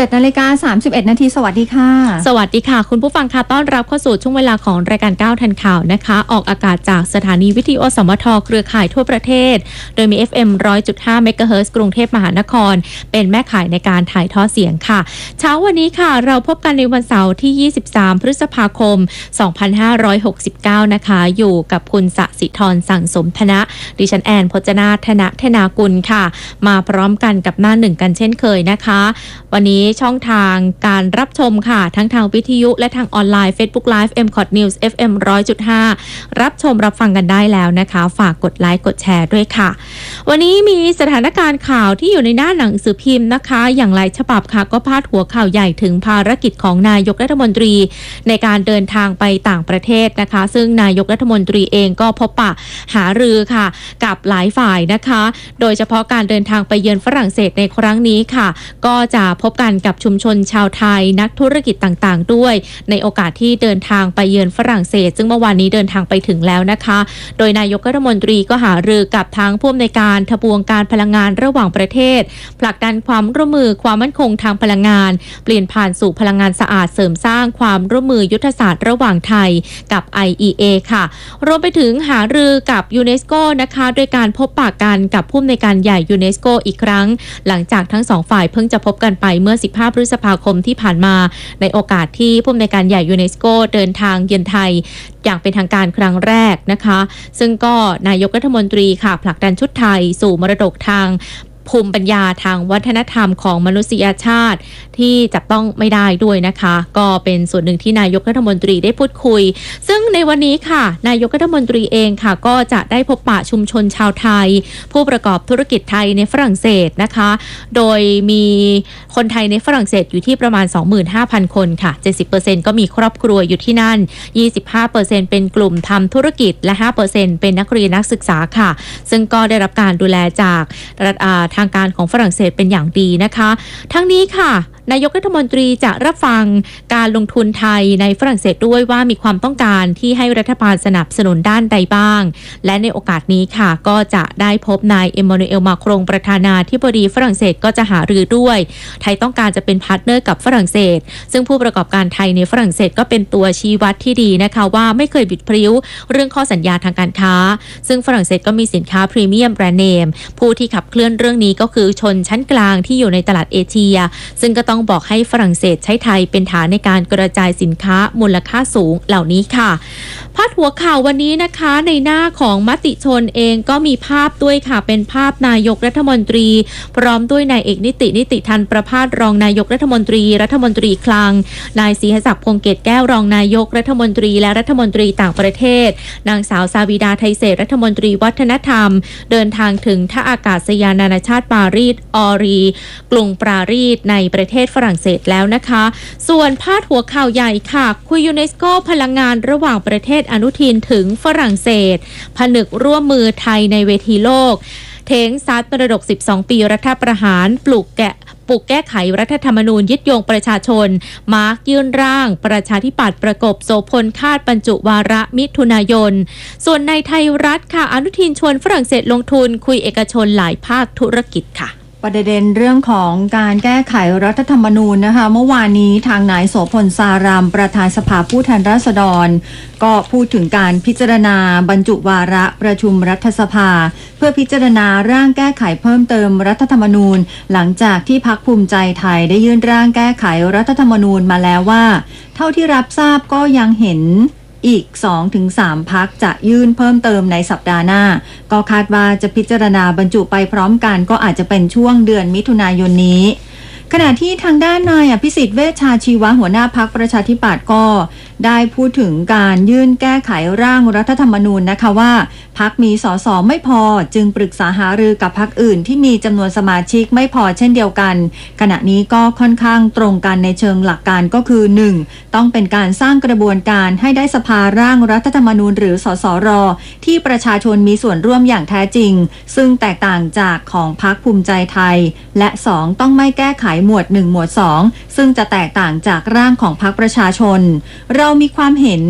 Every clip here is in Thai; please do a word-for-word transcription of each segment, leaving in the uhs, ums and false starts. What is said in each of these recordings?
จ็ดนาฬิกาสามสิบเอ็ดนาทีสวัสดีค่ะสวัสดีค่ะคุณผู้ฟังค่ะต้อนรับเข้าสู่ช่วงเวลาของรายการก้าวทันข่าวนะคะออกอากาศจากสถานีวิทยุอสมทเครือข่ายทั่วประเทศโดยมี เอฟ เอ็ม หนึ่งร้อยจุดห้า เมกะเฮิรตซ์กรุงเทพมหานครเป็นแม่ข่ายในการถ่ายทอดเสียงค่ะเช้าวันนี้ค่ะเราพบกันในวันเสาร์ที่ยี่สิบสามพฤษภาคมสองพันห้าร้อยหกสิบเก้านะคะอยู่กับคุณสศิธรสั่งสมธนะดิฉันแอนพจนาธนะธนากุลค่ะมาพร้อมกันกับหน้าหนึ่งกันเช่นเคยนะคะวันนี้ช่องทางการรับชมค่ะทั้งทางวิทยุและทางออนไลน์ Facebook Live เอ็ม ซี โอ ที News เอฟ เอ็ม หนึ่งร้อยจุดห้า รับชมรับฟังกันได้แล้วนะคะฝากกดไลค์กดแชร์ด้วยค่ะวันนี้มีสถานการณ์ข่าวที่อยู่ในหน้าหนังสือพิมพ์นะคะอย่างหลายฉบับค่ะก็พาดหัวข่าวใหญ่ถึงภารกิจของนายกรัฐมนตรีในการเดินทางไปต่างประเทศนะคะซึ่งนายกรัฐมนตรีเองก็พบปะหารือค่ะกับหลายฝ่ายนะคะโดยเฉพาะการเดินทางไปเยือนฝรั่งเศสในครั้งนี้ค่ะก็จะพบกันกับชุมชนชาวไทยนักธุรกิจต่างๆด้วยในโอกาสที่เดินทางไปเยือนฝรั่งเศสซึ่งเมื่อวานนี้เดินทางไปถึงแล้วนะคะโดยนายกรัฐมนตรีก็หารือกับทั้งผู้อำนวยการทบวงการพลังงานระหว่างประเทศผลักดันความร่วมมือความมั่นคงทางพลังงานเปลี่ยนผ่านสู่พลังงานสะอาดเสริมสร้างความร่วมมือยุทธศาสตร์ระหว่างไทยกับ ไอ อี เอ ค่ะรวมไปถึงหารือกับยูเนสโกนะคะโดยการพบปะกันกับผู้อำนวยการใหญ่ยูเนสโกอีกครั้งหลังจากทั้งสองฝ่ายเพิ่งจะพบกันไปเมื่อสิบห้าพฤษภาคมที่ผ่านมาในโอกาสที่ผู้อำนวยการใหญ่ยูเนสโกเดินทางเยือนไทยอย่างเป็นทางการครั้งแรกนะคะซึ่งก็นายกรัฐมนตรีค่ะผลักดันชุดไทยสู่มรดกทางภูมิปัญญาทางวัฒนธรรมของมนุษยชาติที่จับต้องไม่ได้ด้วยนะคะก็เป็นส่วนหนึ่งที่นายกรัฐมนตรีได้พูดคุยซึ่งในวันนี้ค่ะนายกรัฐมนตรีเองค่ะก็จะได้พบปะชุมชนชาวไทยผู้ประกอบธุรกิจไทยในฝรั่งเศสนะคะโดยมีคนไทยในฝรั่งเศสอยู่ที่ประมาณ สองหมื่นห้าพัน คนค่ะ เจ็ดสิบเปอร์เซ็นต์ ก็มีครอบครัวอยู่ที่นั่น ยี่สิบห้าเปอร์เซ็นต์ เป็นกลุ่มทำธุรกิจและ ห้าเปอร์เซ็นต์ เป็นนักเรียนนักศึกษาค่ะซึ่งก็ได้รับการดูแลจากทางการของฝรั่งเศสเป็นอย่างดีนะคะทั้งนี้ค่ะนายกรัฐมนตรีจะรับฟังการลงทุนไทยในฝรั่งเศสด้วยว่ามีความต้องการที่ให้รัฐบาลสนับสนุนด้านใดบ้างและในโอกาสนี้ค่ะก็จะได้พบนายเอ็มมานูเอลมาครงประธานาธิบดีฝรั่งเศสก็จะหารือด้วยไทยต้องการจะเป็นพาร์ทเนอร์กับฝรั่งเศสซึ่งผู้ประกอบการไทยในฝรั่งเศสก็เป็นตัวชี้วัดที่ดีนะคะว่าไม่เคยบิดพริ้วเรื่องข้อสัญญาทางการค้าซึ่งฝรั่งเศสก็มีสินค้าพรีเมียมแบรนด์เนมผู้ที่ขับเคลื่อนเรื่องนี้ก็คือชนชั้นกลางที่อยู่ในตลาดเอเชียซึ่งก็ต้องบอกให้ฝรั่งเศสใช้ไทยเป็นฐานในการกระจายสินค้ามูลค่าสูงเหล่านี้ค่ะพาดหัวข่าววันนี้นะคะในหน้าของมติชนเองก็มีภาพด้วยค่ะเป็นภาพนายกรัฐมนตรีพร้อมด้วยนายเอกนิตินิติทันประภาสรองนายกรัฐมนตรีรัฐมนตรีคลังนายศรีหศักดิ์พงษ์เกตแก้วรองนายกรัฐมนตรีและรัฐมนตรีต่างประเทศนางสาวซาบิดาไทเศษรัฐมนตรีวัฒนธรรมเดินทางถึงท่าอากาศยานนานาชาติปารีสออรีกรุงปารีสในประเทศฝรั่งเศสแล้วนะคะส่วนพาดหัวข่าวใหญ่ค่ะคุยยูเนสโกพลังงานระหว่างประเทศอนุทินถึงฝรั่งเศสผนึกร่วมมือไทยในเวทีโลกเทงซัดมรดกสิบสองปีรัฐประหารปลุกแกะปลุกแก้ไขรัฐธรรมนูญยึดโยงประชาชนมาร์กยื่นร่างประชาธิปัตย์ประกบโสพลคาดบรรจุวาระมิถุนายนส่วนในไทยรัฐค่ะอนุทินชวนฝรั่งเศสลงทุนคุยเอกชนหลายภาคธุรกิจค่ะประเด็นเรื่องของการแก้ไขรัฐธรรมนูญนะคะเมื่อวานนี้ทางนายโสพลสารามประธานสภาผู้แทนราษฎรก็พูดถึงการพิจารณาบรรจุวาระประชุมรัฐสภาเพื่อพิจารณาร่างแก้ไขเพิ่มเติมรัฐธรรมนูญหลังจากที่พรรคภูมิใจไทยได้ยื่นร่างแก้ไขรัฐธรรมนูญมาแล้วว่าเท่าที่รับทราบก็ยังเห็นอีก สองถึงสาม พรรคจะยื่นเพิ่มเติมในสัปดาห์หน้าก็คาดว่าจะพิจารณาบรรจุไปพร้อมกันก็อาจจะเป็นช่วงเดือนมิถุนายนนี้ขณะที่ทางด้านนายอภิสิทธิ์เวชชาชีวะหัวหน้าพรรคประชาธิปัตย์ก็ได้พูดถึงการยื่นแก้ไขร่างรัฐธรรมนูญนะคะว่าพรรคมีสสไม่พอจึงปรึกษาหารือกับพรรคอื่นที่มีจำนวนสมาชิกไม่พอเช่นเดียวกันขณะนี้ก็ค่อนข้างตรงกันในเชิงหลักการก็คือ หนึ่ง ต้องเป็นการสร้างกระบวนการให้ได้สภาร่างรัฐธรรมนูญหรือสสรที่ประชาชนมีส่วนร่วมอย่างแท้จริงซึ่งแตกต่างจากของพรรคภูมิใจไทยและ สอง ต้องไม่แก้ไขหมวดหนึ่งหมวดสองซึ่งจะแตกต่างจากร่างของพรรคประชาชนเรามีความเห็น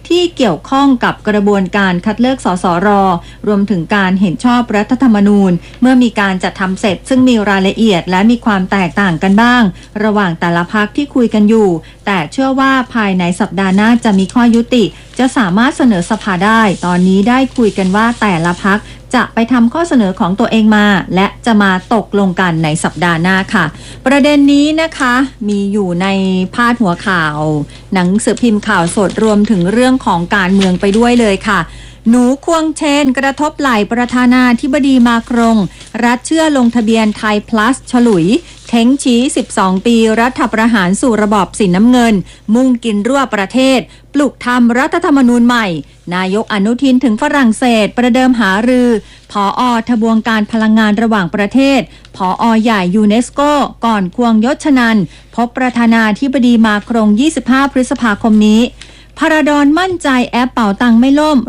ที่เกี่ยวข้องกับกระบวนการคัดเลือกสสรรวมถึงการเห็นชอบรัฐธรรมนูญเมื่อมีการจัดทำเสร็จซึ่งมีรายละเอียดและมีความแตกต่างกันบ้างระหว่างแต่ละพรรคที่คุยกันอยู่แต่เชื่อว่าภายในสัปดาห์หน้าจะมีข้อยุติจะสามารถเสนอสภาได้ตอนนี้ได้คุยกันว่าแต่ละพรรคจะไปทำข้อเสนอของตัวเองมาและจะมาตกลงกันในสัปดาห์หน้าค่ะประเด็นนี้นะคะมีอยู่ในพาดหัวข่าวหนังสือพิมพ์ข่าวสดรวมถึงเรื่องของการเมืองไปด้วยเลยค่ะหนูควงเชนกระทบไหล่ประธานาธิบดีมาครงรัฐเชื่อลงทะเบียนไทย plus ฉลุยเท้งชี้สิบสองปีรัฐประหารสู่ระบอบสีน้ำเงินมุ่งกินรั่วประเทศปลุกทำรัฐธรรมนูญใหม่นายกอนุทินถึงฝรั่งเศสประเดิมหารือผอ.ทบวงการพลังงานระหว่างประเทศผอ.ใหญ่ยูเนสโกก่อนควงยศนันท์พบประธานาธิบดีมาครงยี่สิบห้าพฤษภาคมนี้พาราดอนมั่นใจแอปเป่าตังไม่ล่ม